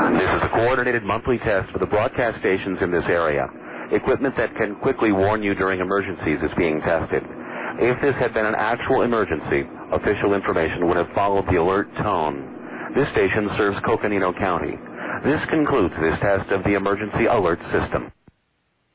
This is a coordinated monthly test for the broadcast stations in this area. Equipment that can quickly warn you during emergencies is being tested. If this had been an actual emergency, official information would have followed the alert tone. This station serves Coconino County. This concludes this test of the emergency alert system.